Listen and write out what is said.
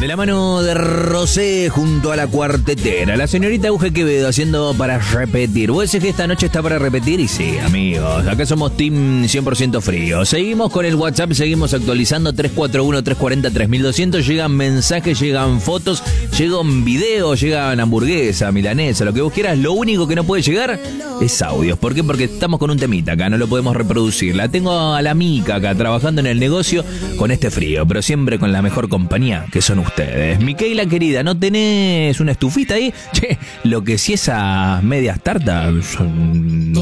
De la mano de Rosé junto a la cuartetera. La señorita Euge Quevedo haciendo para repetir. ¿Vos decís que esta noche está para repetir? Y sí, amigos. Acá somos Team 100% frío. Seguimos con el WhatsApp, seguimos actualizando 341-340-3200. Llegan mensajes, llegan fotos, llegan videos, llegan hamburguesa, milanesa, lo que vos quieras. Lo único que no puede llegar es audios. ¿Por qué? Porque estamos con un temita acá, no lo podemos reproducir. La tengo a la mica acá trabajando en el negocio con este frío, pero siempre con la mejor compañía, que son ustedes. Micaela querida, ¿no tenés una estufita ahí? Che, lo que sí esas medias tartas son